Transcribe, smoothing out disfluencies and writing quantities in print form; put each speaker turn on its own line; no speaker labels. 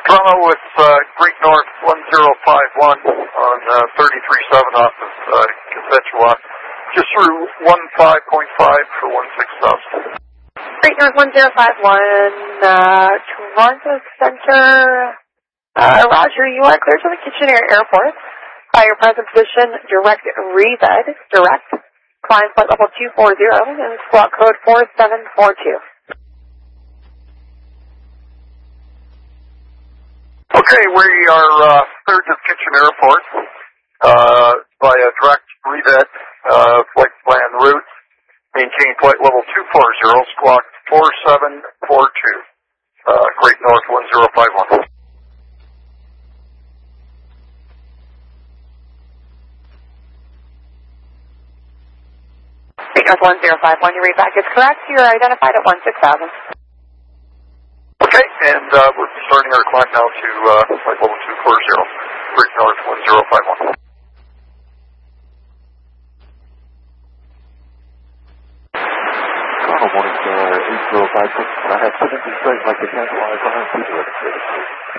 Toronto with Great North 1051 on 33.7 off of Quetzalcoatl. Just through 15.5 for 16,000.
Great North 1051, Toronto Center. Roger, you are clear to the Kitchener Airport. Your present position, direct reset, direct. Climb flight level 240 and squawk code 4742.
Okay, we are cleared to Kitchener Airport by a direct revet flight plan route. Maintain flight level 240, squawk 4742. Great North 1051.
Great North 1051, your readback is correct. You're identified at 16,000.
Okay, and we're starting our climb now to flight level 240, Great North 1051.
Toronto morning, 8056. I have 7 straight like the cancel on the 2 directed.